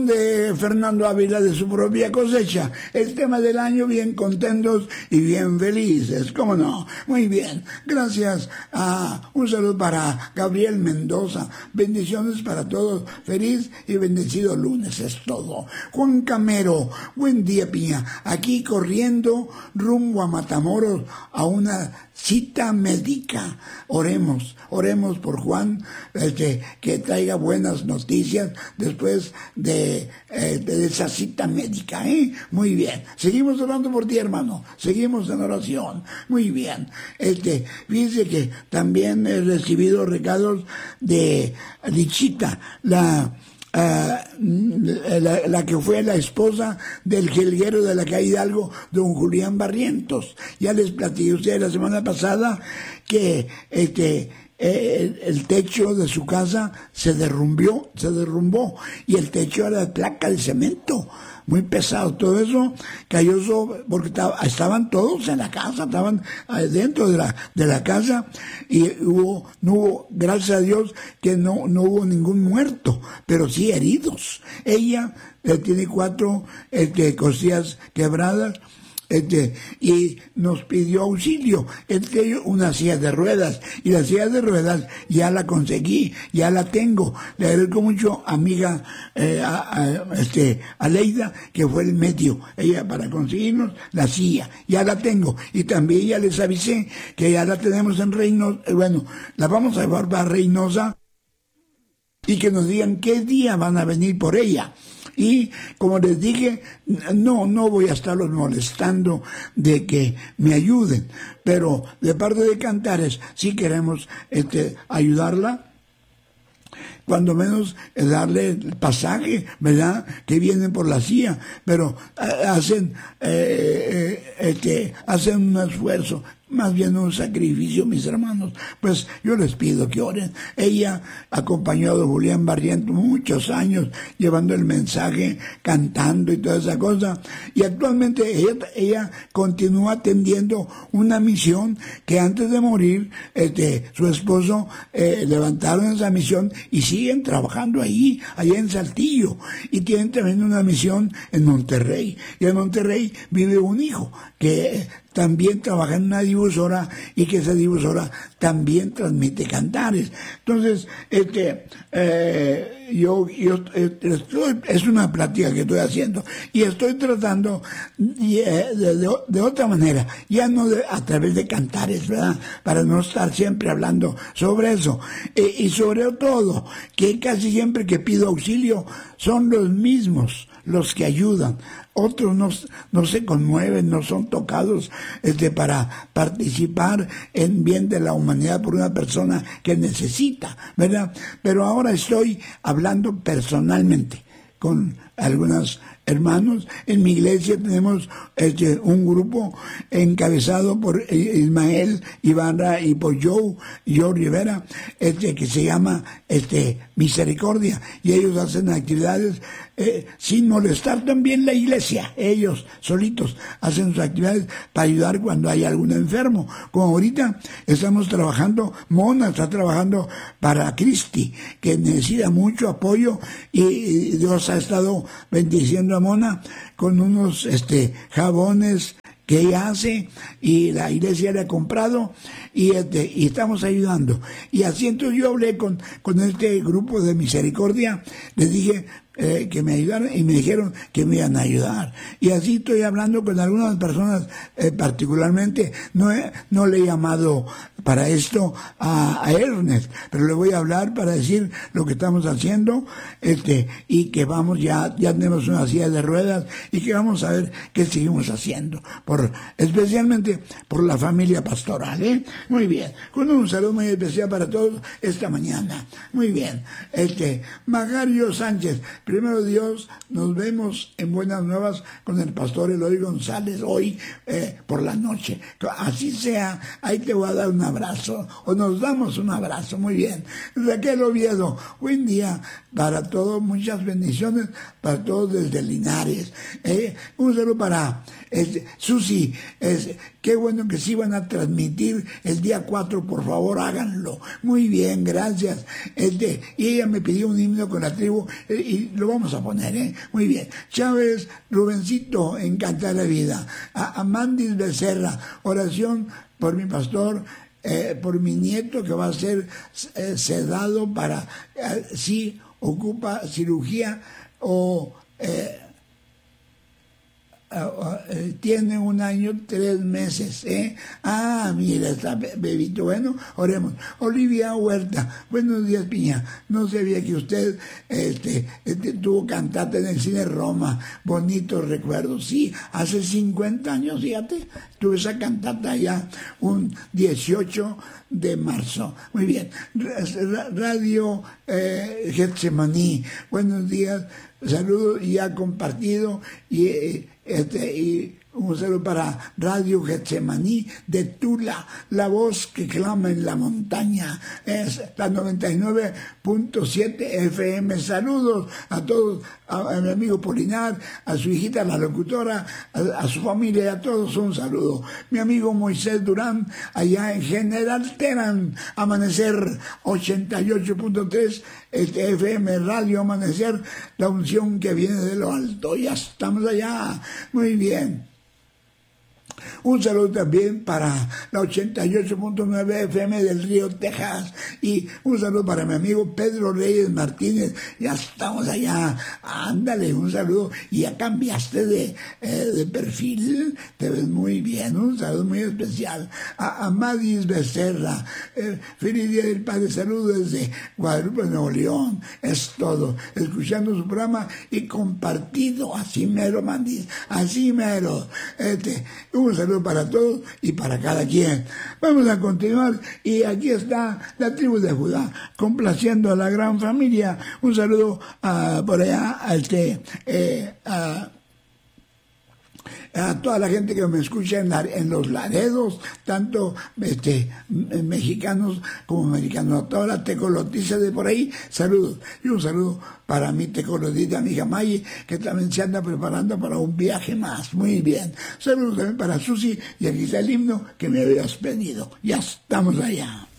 De Fernando Ávila, de su propia cosecha. El tema del año, bien contentos y bien felices, ¿cómo no? Muy bien, gracias. Un saludo para Gabriel Mendoza, bendiciones para todos, feliz y bendecido lunes, es todo. Juan Camero, buen día, Piña, aquí corriendo rumbo a Matamoros a una cita médica. Oremos por Juan, que traiga buenas noticias después de esa cita médica, ¿eh? Muy bien. Seguimos orando por ti, hermano. Seguimos en oración. Muy bien. Fíjense que también he recibido regalos de Lichita, la que fue la esposa del jilguero de la calle Hidalgo, don Julián Barrientos. Ya les platiqué a ustedes la semana pasada que el techo de su casa se derrumbó, y el techo era de placa de cemento, muy pesado. Todo eso cayó porque estaban todos en la casa, estaban dentro de la casa, y no hubo, gracias a Dios, que no hubo ningún muerto, pero sí heridos. Ella tiene 4 costillas quebradas, y nos pidió auxilio, una silla de ruedas, y la silla de ruedas ya la conseguí, ya la tengo. Le agradezco mucho, amiga, a Leida, que fue el medio, ella, para conseguirnos la silla, ya la tengo, y también ya les avisé que ya la tenemos en Reynosa, la vamos a llevar para Reynosa, y que nos digan qué día van a venir por ella. Y como les dije, no voy a estarlos molestando de que me ayuden, pero de parte de Cantares sí queremos ayudarla, cuando menos darle el pasaje, ¿verdad?, que vienen por la silla, pero hacen un esfuerzo, más bien un sacrificio, mis hermanos. Pues yo les pido que oren. Ella acompañó a don Julián Barrientos muchos años, llevando el mensaje, cantando y toda esa cosa, y actualmente ella continúa atendiendo una misión que antes de morir su esposo levantaron esa misión, y siguen trabajando allá en Saltillo, y tienen también una misión en Monterrey, y en Monterrey vive un hijo que también trabaja en una difusora, y que esa difusora también transmite Cantares. Entonces, es una plática que estoy haciendo, y estoy tratando de otra manera, ya no a través de Cantares, ¿verdad?, para no estar siempre hablando sobre eso, y sobre todo, que casi siempre que pido auxilio son los mismos los que ayudan. Otros no se conmueven, no son tocados para participar en bien de la humanidad por una persona que necesita, ¿verdad? Pero ahora estoy hablando personalmente con algunos hermanos. En mi iglesia tenemos un grupo encabezado por Ismael Ibarra y por Joe Rivera, que se llama Misericordia, y ellos hacen actividades sin molestar también la iglesia. Ellos solitos hacen sus actividades para ayudar cuando hay algún enfermo. Como ahorita estamos trabajando, Mona está trabajando para Cristi, que necesita mucho apoyo, y Dios ha estado bendiciendo a Mona con unos jabones que ella hace, y la iglesia le ha comprado, y estamos ayudando. Y así entonces yo hablé con este grupo de Misericordia, les dije que me ayudaran, y me dijeron que me iban a ayudar. Y así estoy hablando con algunas personas, particularmente, no le he llamado para esto a Ernest, pero le voy a hablar para decir lo que estamos haciendo, y que vamos, ya tenemos una silla de ruedas, y que vamos a ver qué seguimos haciendo, especialmente por la familia pastoral, ¿eh? Muy bien, con un saludo muy especial para todos esta mañana. Muy bien, Magario Sánchez, primero Dios, nos vemos en Buenas Nuevas con el pastor Eloy González hoy por la noche. Así sea, ahí te voy a dar un abrazo, o nos damos un abrazo. Muy bien. Raquel Oviedo, buen día para todos, muchas bendiciones para todos desde Linares. Un saludo para Susi, qué bueno que sí van a transmitir el día 4, por favor háganlo. Muy bien, gracias. Y ella me pidió un himno con la tribu, y lo vamos a poner, muy bien. Chávez Rubencito, en Cantar la Vida. A Amandis Becerra, oración por mi pastor, por mi nieto que va a ser sedado para si ocupa cirugía o tiene 1 año 3 meses, mira, está bebito. Bueno, oremos. Olivia Huerta, buenos días, Piña. No sabía que usted tuvo cantata en el Cine Roma, bonitos recuerdos. Sí, hace 50 años, fíjate, tuve esa cantata ya un 18 de marzo. Muy bien. Radio Getsemaní, buenos días, saludos, y ha compartido y un saludo para Radio Getsemaní de Tula, la voz que clama en la montaña, es la 99.7 FM. Saludos a todos, a mi amigo Polinar, a su hijita la locutora, a su familia y a todos un saludo. Mi amigo Moisés Durán, allá en General Terán, Amanecer 88.3 FM, Radio Amanecer, la unción que viene de lo alto. Ya estamos allá, muy bien. Un saludo también para la 88.9 FM del Río, Texas. Y un saludo para mi amigo Pedro Reyes Martínez. Ya estamos allá. Ándale, un saludo. Y ya cambiaste de perfil. Te ves muy bien. Un saludo muy especial a Amadis Becerra. Feliz Día del Padre. Saludos desde Guadalupe, Nuevo León. Es todo. Escuchando su programa y compartido. Así mero, Mandis. Así mero. Un saludo para todos y para cada quien. Vamos a continuar y aquí está la tribu de Judá, complaciendo a la gran familia. Un saludo por allá a toda la gente que me escucha en los Laredos, tanto mexicanos como americanos, a toda la tecolotiza de por ahí, saludos. Y un saludo para mi tecolotita, mi Jamayi, que también se anda preparando para un viaje más. Muy bien. Saludos también para Susi, y aquí está el himno que me habías pedido. Ya estamos allá.